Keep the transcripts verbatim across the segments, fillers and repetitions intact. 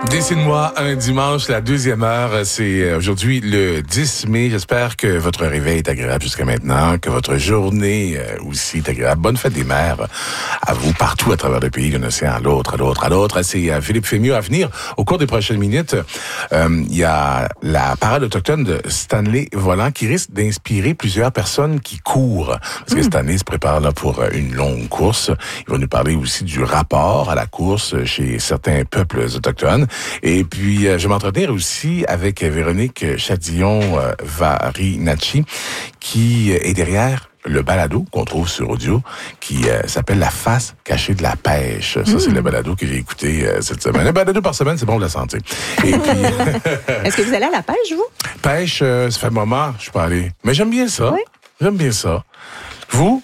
Dessine-moi un dimanche, la deuxième heure. C'est aujourd'hui le dix mai. J'espère que votre réveil est agréable jusqu'à maintenant, que votre journée aussi est agréable. Bonne fête des mères à vous partout à travers le pays, d'un océan à l'autre, à l'autre, à l'autre. C'est Philippe Fémieux à venir. Au cours des prochaines minutes, euh, il y a la parade autochtone de Stanley Volant qui risque d'inspirer plusieurs personnes qui courent. Parce que mmh. Stanley se prépare là pour une longue course. Il va nous parler aussi du rapport à la course chez certains peuples autochtones. Et puis, euh, je vais m'entretenir aussi avec Véronique Chadillon-Varinacci, qui est derrière le balado qu'on trouve sur audio, qui euh, s'appelle La face cachée de la pêche. Ça, mmh. c'est le balado que j'ai écouté euh, cette semaine. Un balado par semaine, c'est bon pour la santé. Et puis... Est-ce que vous allez à la pêche, vous? Pêche, euh, ça fait un moment, je suis pas allé. Mais j'aime bien ça. Oui. J'aime bien ça. Vous?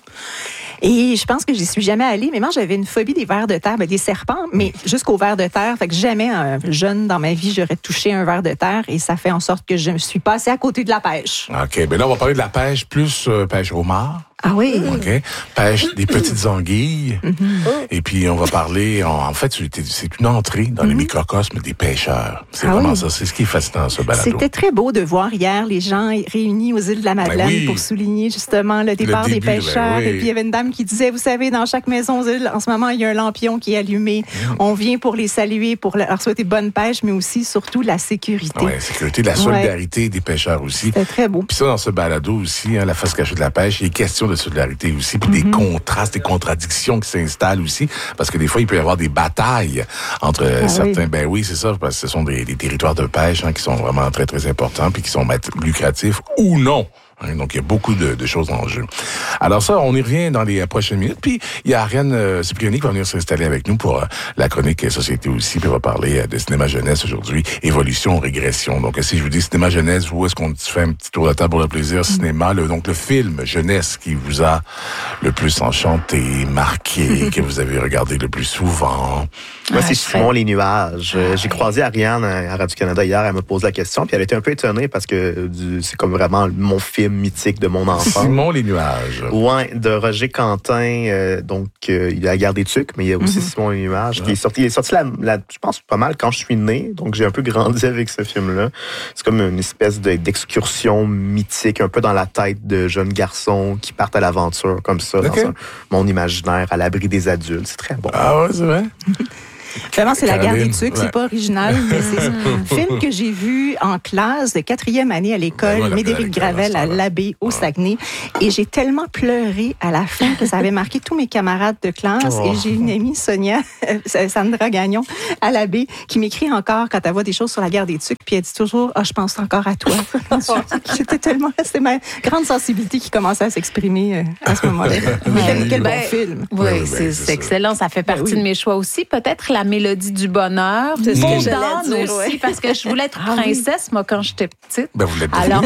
Et je pense que j'y suis jamais allée, mais moi, j'avais une phobie des vers de terre, ben, des serpents, mais jusqu'aux vers de terre. Fait que jamais, un jeune dans ma vie, j'aurais touché un ver de terre et ça fait en sorte que je me suis passée à côté de la pêche. OK. Ben là, on va parler de la pêche, plus euh, pêche au homard. Ah oui? OK. Pêche des petites anguilles. Mm-hmm. Et puis, on va parler... En, en fait, c'est une entrée dans mm-hmm. les microcosmes des pêcheurs. C'est ah vraiment oui. ça. C'est ce qui est fascinant, ce balado. C'était très beau de voir hier les gens réunis aux îles de la Madeleine ben oui. pour souligner justement le départ le début, des pêcheurs. Ben oui. Et puis, il y avait une dame qui disait, vous savez, dans chaque maison aux îles, en ce moment, il y a un lampion qui est allumé. Mm. On vient pour les saluer, pour leur souhaiter bonne pêche, mais aussi, surtout, la sécurité. Oui, la sécurité, la solidarité ouais. des pêcheurs aussi. C'était très beau. Puis ça, dans ce balado aussi, hein, la face cachée de la pêche, il est question de solidarité aussi, puis mm-hmm. des contrastes, des contradictions qui s'installent aussi, parce que des fois, il peut y avoir des batailles entre ah, certains... Oui. Ben oui, c'est ça, parce que ce sont des, des territoires de pêche hein, qui sont vraiment très, très importants, puis qui sont lucratifs ou non. Donc, il y a beaucoup de, de choses en jeu. Alors ça, on y revient dans les prochaines minutes. Puis, il y a Ariane euh, Cipriani qui va venir s'installer avec nous pour euh, la chronique Société aussi. Puis, on va parler euh, de cinéma jeunesse aujourd'hui. Évolution, régression. Donc, si je vous dis cinéma jeunesse, vous, est-ce qu'on fait un petit tour de table pour le plaisir? Mm. Cinéma, le, donc le film jeunesse qui vous a le plus enchanté, marqué, que vous avez regardé le plus souvent. Moi, c'est Simon les nuages. Ah, J'ai croisé Ariane à Radio-Canada hier. Elle me pose la question. Puis, elle était un peu étonnée parce que du, c'est comme vraiment mon film mythique de mon enfance. Simon les nuages. Ouais, de Roger Quentin. Euh, donc, euh, il y a La guerre des tucs, mais il y a aussi mm-hmm. Simon les nuages. Ouais. Qui est sorti, il est sorti, la, la, je pense, pas mal quand je suis né. Donc, j'ai un peu grandi avec ce film-là. C'est comme une espèce de, d'excursion mythique, un peu dans la tête de jeunes garçons qui partent à l'aventure, comme ça, okay. dans un monde imaginaire, à l'abri des adultes. C'est très bon. Ah ouais, c'est vrai? Vraiment, c'est Caroline. La guerre des tucs, ouais. C'est pas original, mais c'est un film que j'ai vu en classe de quatrième année à l'école, ouais, Médéric Gravel à l'Abbé au Saguenay. Et j'ai tellement pleuré à la fin que ça avait marqué tous mes camarades de classe. Oh. Et j'ai une amie, Sonia, Sandra Gagnon, à l'Abbé, qui m'écrit encore quand elle voit des choses sur la guerre des tucs, puis elle dit toujours « Ah, oh, je pense encore à toi. » J'étais tellement... C'était ma grande sensibilité qui commençait à s'exprimer à ce moment-là. Mais quel, quel ben, bon film. Oui, ben, c'est, c'est, c'est excellent. Ça fait partie ben, oui. de mes choix aussi. Peut-être La Mélodie du bonheur. C'est ce que j'allais dire, aussi, ouais. parce que je voulais être ah, princesse, oui. moi, quand j'étais petite. Ben, vous l'êtes Alors,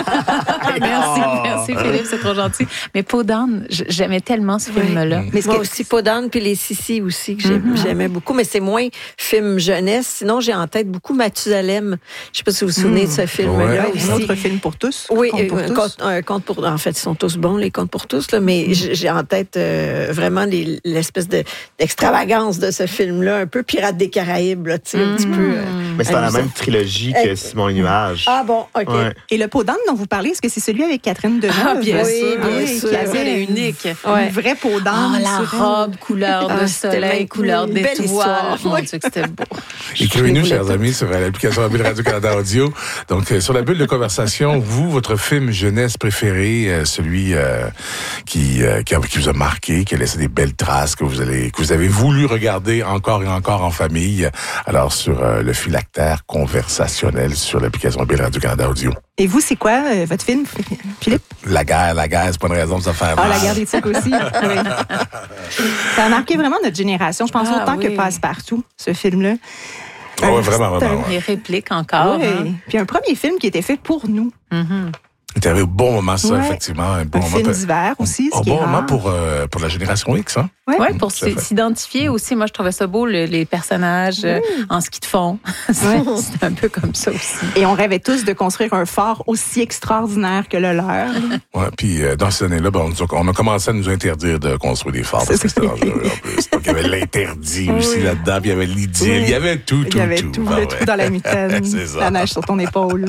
merci, merci Philippe, c'est trop gentil. Mais Peau d'âne, j'aimais tellement ce oui. film-là. Mais moi que... aussi, Peau d'âne, puis Les Sissi aussi, que mm-hmm. j'aimais beaucoup, mais c'est moins film jeunesse. Sinon, j'ai en tête beaucoup Mathusalem. Je ne sais pas si vous vous souvenez mm. de ce film-là. Ouais. Aussi. Un autre film pour tous. Oui, conte pour un, tous. Conte, un conte pour... En fait, ils sont tous bons, les contes pour tous, là, mais mm. j'ai en tête euh, vraiment les, l'espèce de, d'extravagance de ce film-là, un peu pirate des Caraïbes, là, tu sais, mm-hmm. un petit peu... Euh, mais c'est dans la même trilogie que euh, Simon les nuages. Ah bon, OK. Ouais. Et le Peau d'âne dont vous parlez, est-ce que c'est celui avec Catherine Deneuve? Ah, bien oui, sûr. Oui, bien qui sûr. avait Elle est unique. Ouais. Une vraie peau d'âne. Oh, la robe, elle. Couleur de ah, soleil, couleur d'étoile. Mon Dieu, que c'était beau. Écrivez-nous, chers amis, sur l'application mobile Radio-Canada Audio. Donc, euh, sur la bulle de conversation, vous, votre film jeunesse préféré, euh, celui euh, qui, euh, qui, qui vous a marqué, qui a laissé des belles traces, que vous, allez, que vous avez voulu regarder encore et encore en famille. Alors, sur euh, le phylactère conversationnel sur l'application mobile Radio-Canada Audio. Et vous, c'est quoi euh, votre film, Philippe? La guerre, la guerre, c'est pas une raison de se faire mal. Ah, la guerre des tucs aussi. Oui. Ça a marqué vraiment notre génération. Je pense ah, autant oui. que Passe-Partout, ce film-là. Oh, euh, vraiment, vraiment. Un... Ouais. Les répliques encore. Oui. Hein. Puis un premier film qui était fait pour nous. Mm-hmm. Tu avais au bon moment, ça, ouais. effectivement. Un bon un moment. film d'hiver aussi, ce Un qui bon est moment rare. pour, euh, pour la génération X, hein? Oui, ouais, mmh, pour s'identifier aussi. Moi, je trouvais ça beau, le, les personnages oui. euh, en ski de fond. C'est ouais. un peu comme ça aussi. Et on rêvait tous de construire un fort aussi extraordinaire que le leur. Oui, puis euh, dans ces années-là, ben, on, on a commencé à nous interdire de construire des forts parce que c'était dangereux en plus. Donc, il y avait l'interdit oui. aussi là-dedans, puis il y avait l'idylle, oui. il y avait tout, tout, tout. Il y avait tout, tout ah, le ouais. trou dans la mitaine, la neige sur ton épaule.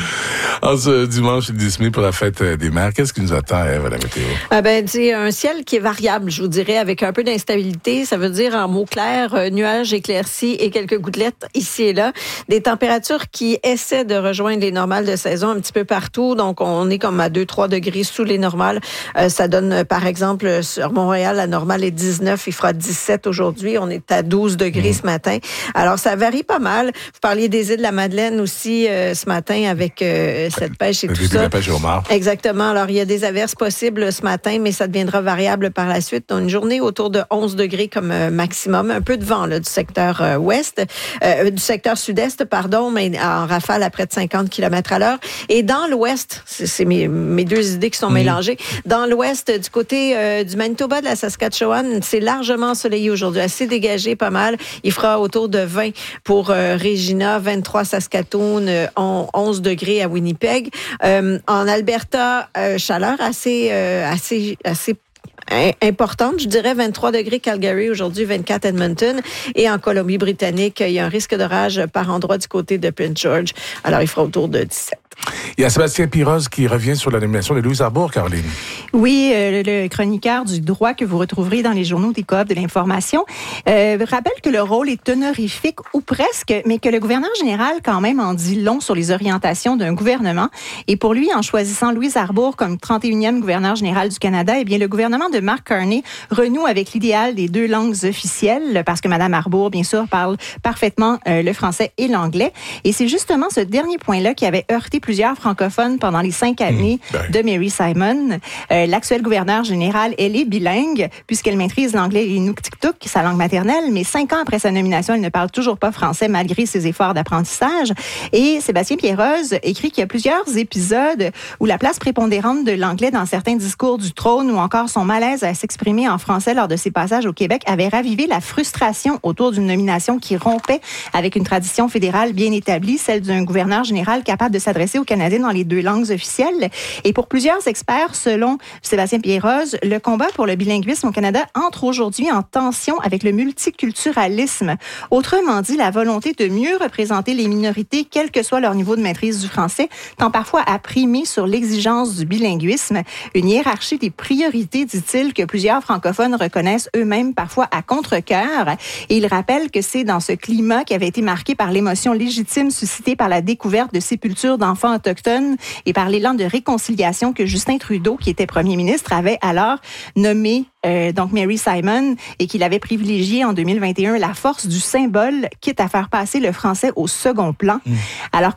En ce dimanche, le dix mai pour la fête des mères, qu'est-ce qui nous attend, Ève, à la météo? Ah ben, c'est un ciel qui est variable, je vous dirais, avec un peu d'instabilité. Ça veut dire, en mots clairs, euh, nuages éclaircis et quelques gouttelettes ici et là. Des températures qui essaient de rejoindre les normales de saison un petit peu partout. Donc, on est comme à deux à trois degrés sous les normales. Euh, ça donne, par exemple, sur Montréal, la normale est dix-neuf. Il fera dix-sept aujourd'hui. On est à douze degrés mmh. ce matin. Alors, ça varie pas mal. Vous parliez des îles de la Madeleine aussi euh, ce matin avec euh, cette pêche et le tout début ça. De la pêche au homard. Exactement. Alors, il y a des averses possibles ce matin, mais ça deviendra variable par la suite. Dans une journée autour de onze degrés comme euh, maximum. Un peu de vent là, du secteur euh, ouest, euh, du secteur sud-est, pardon, mais en rafale à près de cinquante kilomètres à l'heure. Et dans l'ouest, c'est, c'est mes, mes deux idées qui sont mmh. mélangées, dans l'ouest, du côté euh, du Manitoba, de la Saskatchewan, c'est largement ensoleillé aujourd'hui, assez dégagé, pas mal. Il fera autour de vingt pour euh, Regina, vingt-trois Saskatoon, euh, onze degrés à Winnipeg. Euh, en Alberta, euh, chaleur assez, euh, assez, assez importante, je dirais vingt-trois degrés Calgary aujourd'hui, vingt-quatre Edmonton, et en Colombie-Britannique, il y a un risque d'orage par endroit du côté de Prince George. Alors, il fera autour de dix-sept. Il y a Sébastien Pirose qui revient sur la nomination de Louise Arbour, Caroline. Oui, euh, le chroniqueur du droit que vous retrouverez dans les journaux des Coop de l'information euh, rappelle que le rôle est honorifique ou presque, mais que le gouverneur général quand même en dit long sur les orientations d'un gouvernement. Et pour lui, en choisissant Louise Arbour comme trente et unième gouverneur général du Canada, eh bien le gouvernement de Mark Carney renoue avec l'idéal des deux langues officielles, parce que Mme Arbour, bien sûr, parle parfaitement euh, le français et l'anglais. Et c'est justement ce dernier point-là qui avait heurté plusieurs francophones pendant les cinq années mmh, ben. de Mary Simon. Euh, l'actuelle gouverneure générale, elle est bilingue, puisqu'elle maîtrise l'anglais et l'inuktitut, sa langue maternelle, mais cinq ans après sa nomination, elle ne parle toujours pas français malgré ses efforts d'apprentissage. Et Sébastien Pierroz écrit qu'il y a plusieurs épisodes où la place prépondérante de l'anglais dans certains discours du trône ou encore son malaise à s'exprimer en français lors de ses passages au Québec avait ravivé la frustration autour d'une nomination qui rompait avec une tradition fédérale bien établie, celle d'un gouverneur général capable de s'adresser aux Canadiens dans les deux langues officielles. Et pour plusieurs experts, selon Sébastien Pierroz, le combat pour le bilinguisme au Canada entre aujourd'hui en tension avec le multiculturalisme. Autrement dit, la volonté de mieux représenter les minorités, quel que soit leur niveau de maîtrise du français, tend parfois à primer sur l'exigence du bilinguisme. Une hiérarchie des priorités, dit-il, que plusieurs francophones reconnaissent eux-mêmes parfois à contre-cœur. Et il rappelle que c'est dans ce climat qui avait été marqué par l'émotion légitime suscitée par la découverte de sépultures d'enfants autochtones et par l'élan de réconciliation que Justin Trudeau, qui était premier ministre, avait alors nommé euh, donc Mary Simon et qu'il avait privilégié en deux mille vingt et un la force du symbole, quitte à faire passer le français au second plan. Mmh. Alors